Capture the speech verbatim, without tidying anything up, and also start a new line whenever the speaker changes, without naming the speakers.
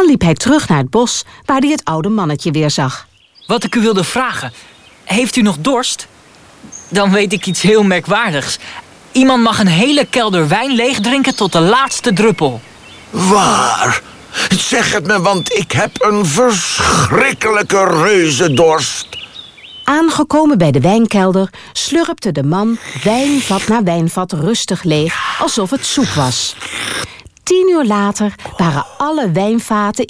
Dan liep hij terug naar het bos, waar hij het oude mannetje weer zag.
Wat ik u wilde vragen. Heeft u nog dorst? Dan weet ik iets heel merkwaardigs. Iemand mag een hele kelder wijn leegdrinken tot de laatste druppel.
Waar? Zeg het me, want ik heb een verschrikkelijke reuzendorst.
Aangekomen bij de wijnkelder slurpte de man wijnvat na wijnvat rustig leeg, alsof het soep was. Tien uur later waren alle wijnvaten